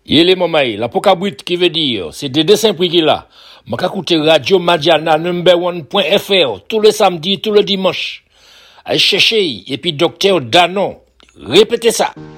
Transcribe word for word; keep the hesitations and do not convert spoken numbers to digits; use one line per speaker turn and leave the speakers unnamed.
Il est mamaï, la pokabrit qui veut dire, c'est des dessins pris qu'il a. M'a écouté Radio Madiana number one point F R tous les samedis, tous les dimanches. Allez chercher, et puis docteur Danon. Répétez ça.